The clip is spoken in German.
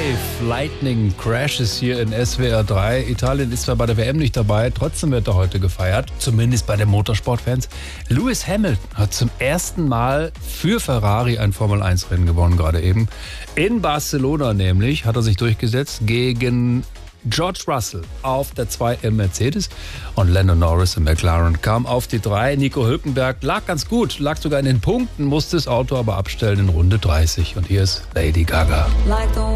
Lightning Crashes hier in SWR 3. Italien ist zwar bei der WM nicht dabei, trotzdem wird er heute gefeiert, zumindest bei den Motorsportfans. Lewis Hamilton hat zum ersten Mal für Ferrari ein Formel-1-Rennen gewonnen, gerade eben. In Barcelona nämlich hat er sich durchgesetzt gegen George Russell auf der 2 im Mercedes und Lando Norris im McLaren kam auf die 3. Nico Hülkenberg lag ganz gut, lag sogar in den Punkten, musste das Auto aber abstellen in Runde 30. Und hier ist Lady Gaga.